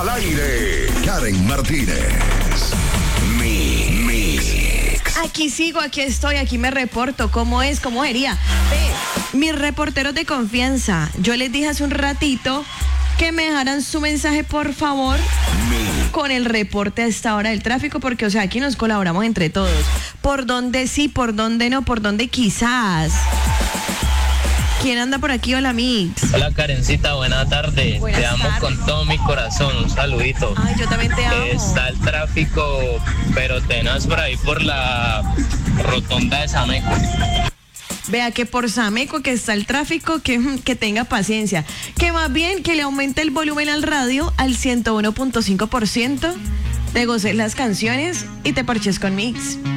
Al aire, Karen Martínez. Mix. Aquí sigo, aquí estoy, aquí me reporto. ¿Cómo es? ¿Cómo sería? Mis reporteros de confianza. Yo les dije hace un ratito que me dejaran su mensaje, por favor, con el reporte a esta hora del tráfico, porque, o sea, aquí nos colaboramos entre todos. ¿Por dónde sí, por dónde no, por dónde quizás? ¿Quién anda por aquí? Hola, Mix. Hola, Karencita, buena tarde. Buenas te amo tardes. con todo mi corazón, un saludito. Ay, yo también te amo. Está el tráfico, pero tenaz por ahí por la rotonda de Sameco. Vea que por Sameco que está el tráfico, que tenga paciencia. Que más bien que le aumente el volumen al radio al 101.5%, te goces las canciones y te parches con Mix.